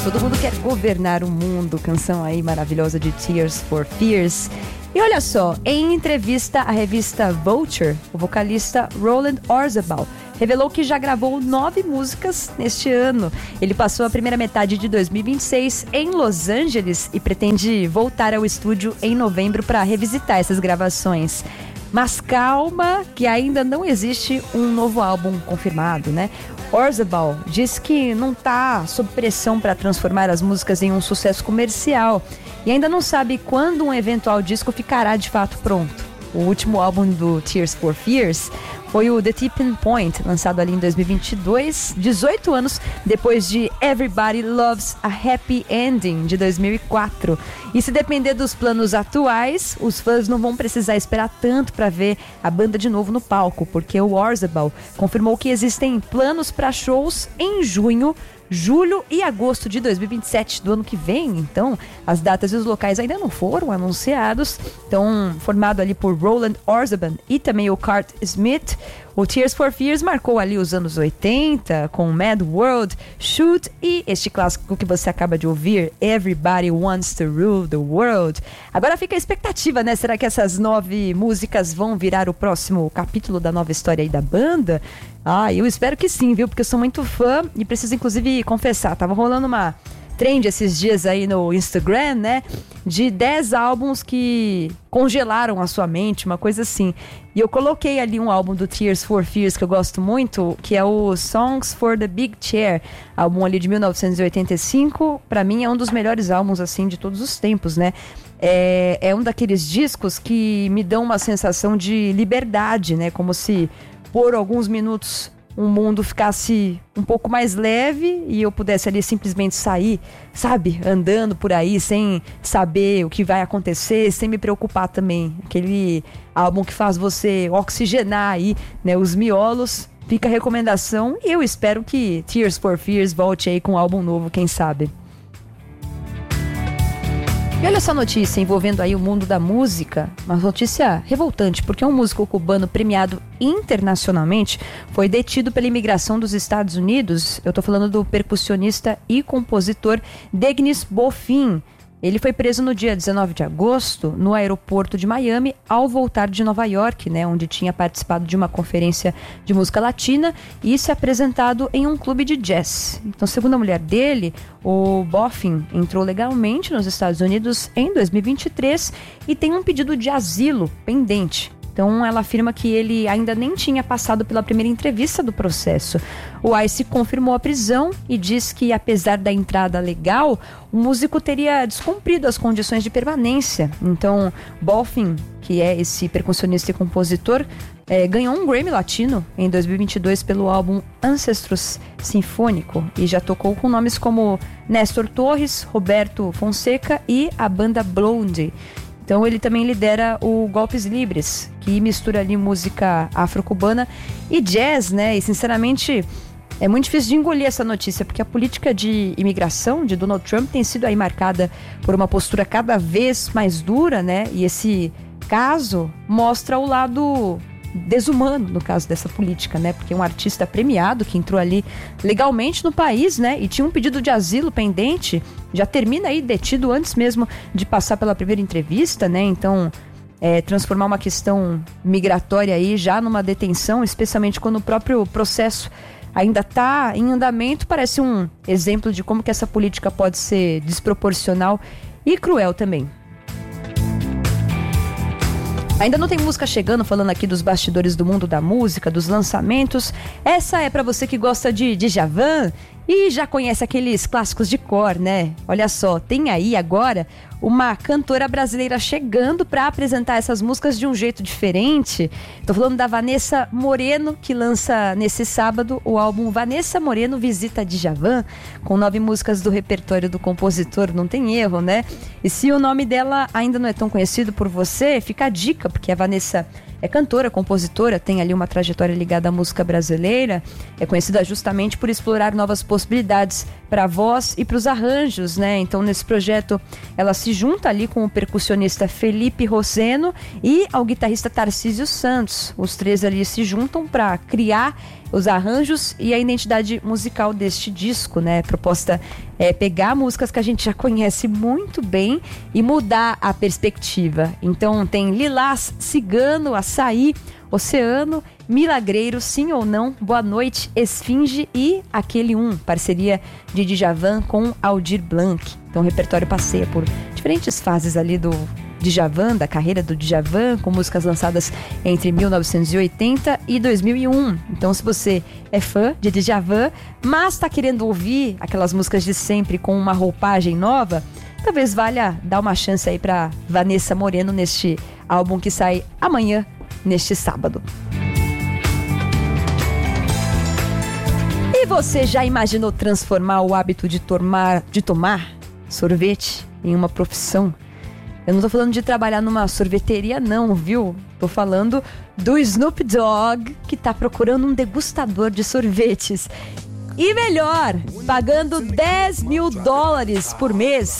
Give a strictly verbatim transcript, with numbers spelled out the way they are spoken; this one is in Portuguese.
Todo mundo quer governar o mundo, canção aí maravilhosa de Tears for Fears. E olha só, em entrevista à revista Vulture, o vocalista Roland Orzabal revelou que já gravou nove músicas neste ano. Ele passou a primeira metade de dois mil e vinte e seis em Los Angeles e pretende voltar ao estúdio em novembro para revisitar essas gravações. Mas calma, que ainda não existe um novo álbum confirmado, né? Orzabal diz que não está sob pressão para transformar as músicas em um sucesso comercial e ainda não sabe quando um eventual disco ficará de fato pronto. O último álbum do Tears for Fears foi o The Tipping Point, lançado ali em dois mil e vinte e dois, dezoito anos depois de Everybody Loves a Happy Ending, de dois mil e quatro. E se depender dos planos atuais, os fãs não vão precisar esperar tanto para ver a banda de novo no palco, porque o Orzabal confirmou que existem planos para shows em junho, julho e agosto de dois mil e vinte e sete do ano que vem. Então, as datas e os locais ainda não foram anunciados. Então, formado ali por Roland Orzabal e também o Curt Smith, o Tears for Fears marcou ali os anos oitenta com Mad World, Shoot e este clássico que você acaba de ouvir, Everybody Wants to Rule the World. Agora fica a expectativa, né? Será que essas nove músicas vão virar o próximo capítulo da nova história aí da banda? Ah, eu espero que sim, viu? Porque eu sou muito fã e preciso inclusive confessar, tava rolando uma trend esses dias aí no Instagram, né? De dez álbuns que congelaram a sua mente, uma coisa assim. E eu coloquei ali um álbum do Tears for Fears que eu gosto muito, que é o Songs for the Big Chair, álbum ali de mil novecentos e oitenta e cinco. Pra mim é um dos melhores álbuns, assim, de todos os tempos, né? É, é um daqueles discos que me dão uma sensação de liberdade, né? Como se por alguns minutos o mundo ficasse um pouco mais leve e eu pudesse ali simplesmente sair, sabe, andando por aí sem saber o que vai acontecer, sem me preocupar também. Aquele álbum que faz você oxigenar aí, né, os miolos. Fica a recomendação e eu espero que Tears for Fears volte aí com um álbum novo, quem sabe. E olha essa notícia envolvendo aí o mundo da música, uma notícia revoltante, porque um músico cubano premiado internacionalmente foi detido pela imigração dos Estados Unidos. Eu tô falando do percussionista e compositor Degnis Bofin. Ele foi preso no dia dezenove de agosto no aeroporto de Miami ao voltar de Nova York, né, onde tinha participado de uma conferência de música latina e se apresentado em um clube de jazz. Então, segundo a mulher dele, o Bofin entrou legalmente nos Estados Unidos em dois mil e vinte e três e tem um pedido de asilo pendente. Então, ela afirma que ele ainda nem tinha passado pela primeira entrevista do processo. O ICE confirmou a prisão e diz que, apesar da entrada legal, o músico teria descumprido as condições de permanência. Então, Bofin, que é esse percussionista e compositor, é, ganhou um Grammy Latino em dois mil e vinte e dois pelo álbum Ancestros Sinfônico e já tocou com nomes como Néstor Torres, Roberto Fonseca e a banda Blondie. Então ele também lidera o Golpes Libres, que mistura ali música afro-cubana e jazz, né? E sinceramente é muito difícil de engolir essa notícia, porque a política de imigração de Donald Trump tem sido aí marcada por uma postura cada vez mais dura, né? E esse caso mostra o lado desumano, no caso dessa política, né? Porque um artista premiado que entrou ali legalmente no país, né? E tinha um pedido de asilo pendente, já termina aí detido antes mesmo de passar pela primeira entrevista, né? Então, é, transformar uma questão migratória aí já numa detenção, especialmente quando o próprio processo ainda está em andamento, parece um exemplo de como que essa política pode ser desproporcional e cruel também. Ainda não tem música chegando, falando aqui dos bastidores do mundo da música, dos lançamentos. Essa é pra você que gosta de Djavan e já conhece aqueles clássicos de cor, né? Olha só, tem aí agora uma cantora brasileira chegando para apresentar essas músicas de um jeito diferente. Tô falando da Vanessa Moreno, que lança nesse sábado o álbum Vanessa Moreno Visita Djavan, com nove músicas do repertório do compositor, não tem erro, né? E se o nome dela ainda não é tão conhecido por você, fica a dica, porque a Vanessa é cantora, compositora, tem ali uma trajetória ligada à música brasileira, é conhecida justamente por explorar novas possibilidades para a voz e para os arranjos, né? Então, nesse projeto, ela se junta ali com o percussionista Felipe Roseno e ao guitarrista Tarcísio Santos. Os três ali se juntam para criar os arranjos e a identidade musical deste disco, né? A proposta é pegar músicas que a gente já conhece muito bem e mudar a perspectiva. Então tem Lilás, Cigano, Açaí, Oceano, Milagreiro, Sim ou Não, Boa Noite, Esfinge e Aquele Um, parceria de Djavan com Aldir Blanc. Então o repertório passeia por diferentes fases ali do Djavan, da carreira do Djavan, com músicas lançadas entre mil novecentos e oitenta e dois mil e um. Então, se você é fã de Djavan, mas está querendo ouvir aquelas músicas de sempre com uma roupagem nova, talvez valha dar uma chance aí para Vanessa Moreno neste álbum que sai amanhã, neste sábado. E você já imaginou transformar o hábito de tomar, de tomar sorvete em uma profissão? Eu não tô falando de trabalhar numa sorveteria não, viu? Tô falando do Snoop Dogg, que tá procurando um degustador de sorvetes. E melhor, pagando dez mil dólares por mês